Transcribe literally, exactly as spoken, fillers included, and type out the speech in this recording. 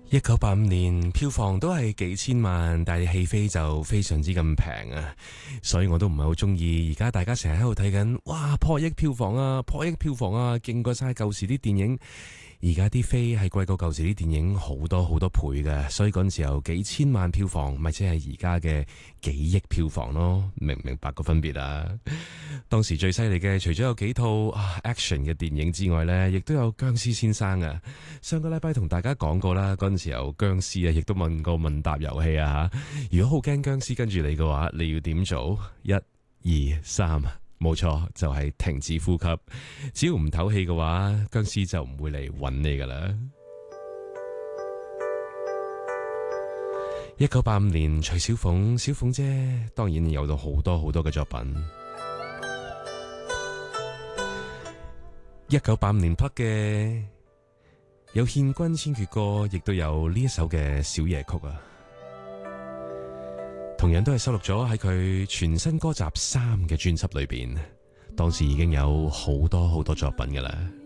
一九八五年票房都係幾千萬，但係戲飛就非常之咁平啊，所以我都唔係好中意。而家大家成日喺度睇緊，哇破億票房啊，破億票房啊，勁過晒舊時啲電影。而家啲飛係貴過舊時啲電影好多好多倍嘅，所以嗰陣時候幾千萬票房，咪即係而家嘅幾億票房咯，明唔明白個分別啊？當時最犀利嘅，除咗有幾套啊 action 嘅電影之外呢，亦都有僵屍先生啊。上個禮拜同大家講過啦，嗰陣時候僵屍啊，亦都問過問答遊戲啊吓。如果好驚僵屍跟住你嘅話，你要點做？一、二、三。冇錯，就係停止呼吸。只要唔唞氣嘅話，僵屍就唔會嚟揾你噶啦。一九八五年，徐小鳳，小鳳姐當然有到好多好多嘅作品。一九八五年拍嘅有《獻君千闕歌》，亦都有呢一首嘅小夜曲啊。同樣都係收錄咗喺佢全新歌集三嘅專輯裏邊，當時已經有好多好多作品㗎喇。